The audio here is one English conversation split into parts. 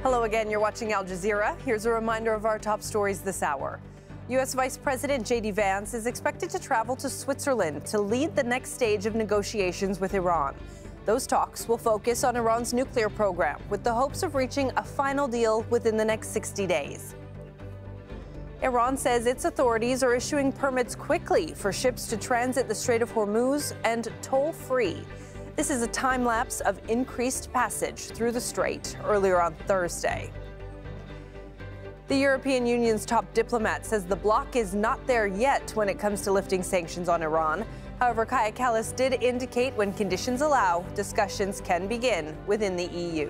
Hello again, you're watching Al Jazeera. Here's a reminder of our top stories this hour. U.S. Vice President J.D. Vance is expected to travel to Switzerland to lead the next stage of negotiations with Iran. Those talks will focus on Iran's nuclear program, with the hopes of reaching a final deal within the next 60 days. Iran says its authorities are issuing permits quickly for ships to transit the Strait of Hormuz and toll-free. This is a time-lapse of increased passage through the strait earlier on Thursday. The European Union's top diplomat says the bloc is not there yet when it comes to lifting sanctions on Iran. However, Kaja Kallas did indicate when conditions allow, discussions can begin within the EU.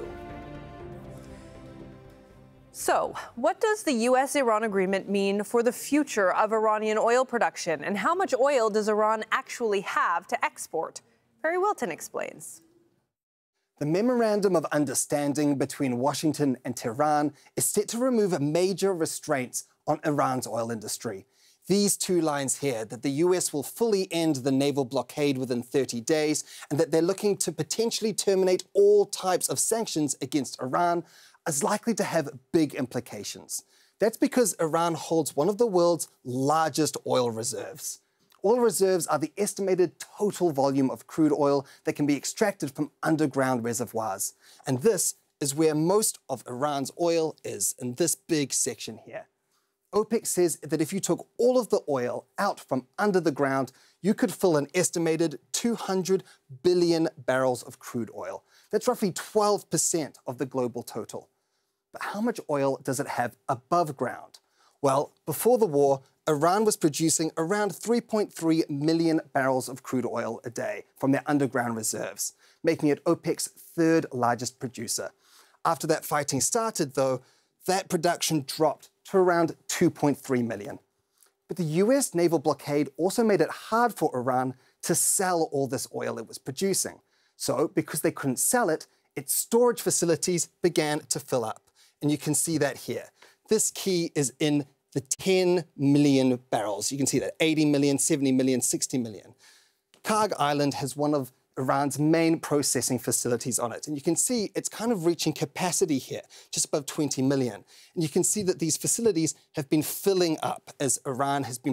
So, what does the U.S.-Iran agreement mean for the future of Iranian oil production? And how much oil does Iran actually have to export? Perry Wilton explains. The Memorandum of Understanding between Washington and Tehran is set to remove major restraints on Iran's oil industry. These two lines here, that the US will fully end the naval blockade within 30 days and that they're looking to potentially terminate all types of sanctions against Iran, is likely to have big implications. That's because Iran holds one of the world's largest oil reserves. Oil reserves are the estimated total volume of crude oil that can be extracted from underground reservoirs. And this is where most of Iran's oil is, in this big section here. OPEC says that if you took all of the oil out from under the ground, you could fill an estimated 200 billion barrels of crude oil. That's roughly 12% of the global total. But how much oil does it have above ground? Well, before the war, Iran was producing around 3.3 million barrels of crude oil a day from their underground reserves, making it OPEC's third largest producer. After that fighting started, though, that production dropped to around 2.3 million. But the US naval blockade also made it hard for Iran to sell all this oil it was producing. So, because they couldn't sell it, its storage facilities began to fill up. And you can see that here. This key is in the 10 million barrels. You can see that 80 million, 70 million, 60 million. Karg Island has one of Iran's main processing facilities on it. And you can see it's kind of reaching capacity here, just above 20 million. And you can see that these facilities have been filling up as Iran has been